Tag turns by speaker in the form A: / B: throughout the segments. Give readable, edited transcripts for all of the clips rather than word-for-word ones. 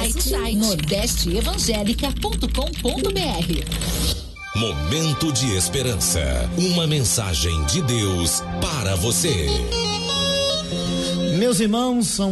A: site nordesteevangelica.com.br.
B: Momento de esperança. Uma mensagem de Deus para você.
C: Meus irmãos, são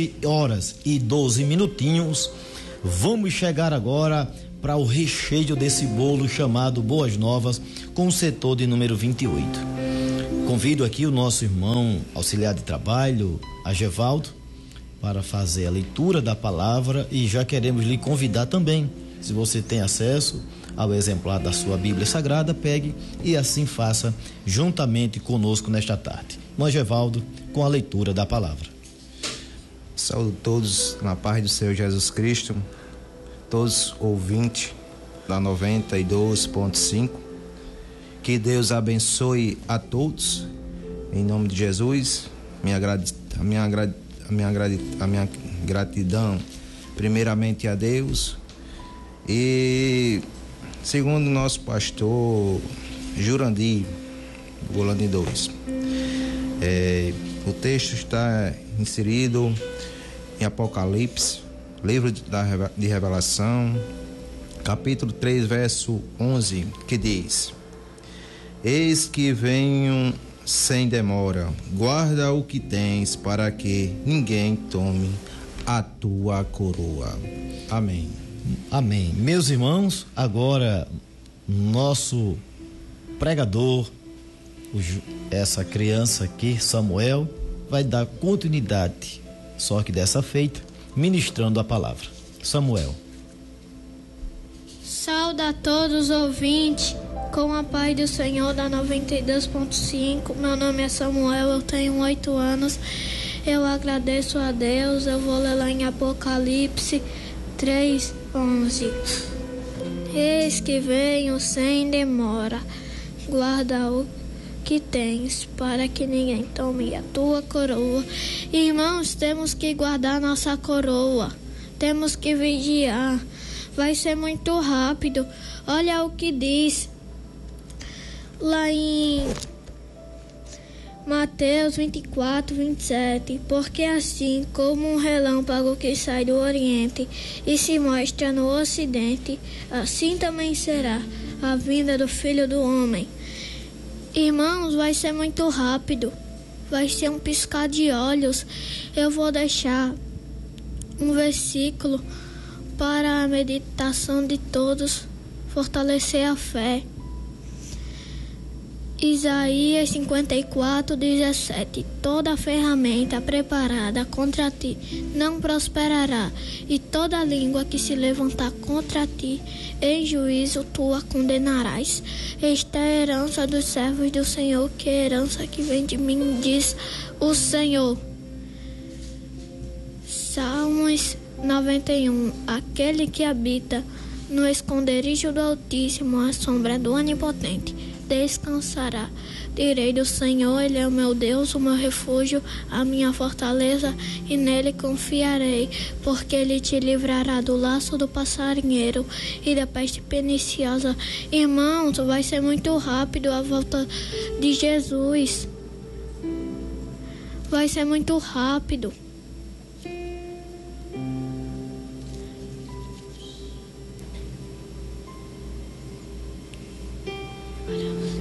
C: 13h12. Vamos chegar agora para o recheio desse bolo chamado Boas Novas, com o setor de número 28. Convido aqui o nosso irmão auxiliar de trabalho, Agevaldo, para fazer a leitura da palavra, e já queremos lhe convidar também, se você tem acesso ao exemplar da sua Bíblia Sagrada, pegue e assim faça juntamente conosco nesta tarde. Irmão Agevaldo, com a leitura da palavra.
D: Saúdo todos na paz do Senhor Jesus Cristo, todos ouvintes da 92.5. Que Deus abençoe a todos, em nome de Jesus. Minha gratidão primeiramente a Deus e segundo o nosso pastor Jurandir Golani 2. O texto está inserido em Apocalipse, livro de Revelação, capítulo 3, verso 11, que diz: Eis que venho sem demora, guarda o que tens, para que ninguém tome a tua coroa. Amém.
C: Amém. Meus irmãos, agora nosso pregador, essa criança aqui, Samuel, vai dar continuidade, só que dessa feita, ministrando a palavra. Samuel.
E: Sauda a todos os ouvintes, com a paz do Senhor da 92.5. Meu nome é Samuel, eu tenho 8 anos. Eu agradeço a Deus. Eu vou ler lá em Apocalipse 3:11. Eis que venho sem demora, guarda o que tens, para que ninguém tome a tua coroa. Irmãos, temos que guardar nossa coroa, temos que vigiar. Vai ser muito rápido. Olha o que diz lá em Mateus 24:27. Porque assim como um relâmpago que sai do Oriente e se mostra no Ocidente, assim também será a vinda do Filho do Homem. Irmãos, vai ser muito rápido. Vai ser um piscar de olhos. Eu vou deixar um versículo para a meditação de todos, fortalecer a fé. Isaías 54:17. Toda ferramenta preparada contra ti não prosperará, e toda língua que se levantar contra ti, em juízo tu a condenarás. Esta é a herança dos servos do Senhor, que é a herança que vem de mim, diz o Senhor. Salmos 91. Aquele que habita no esconderijo do Altíssimo, à sombra do Onipotente, descansará. Direi do Senhor, Ele é o meu Deus, o meu refúgio, a minha fortaleza, e nele confiarei, porque Ele te livrará do laço do passarinheiro e da peste perniciosa. Irmãos, vai ser muito rápido a volta de Jesus. Vai ser muito rápido.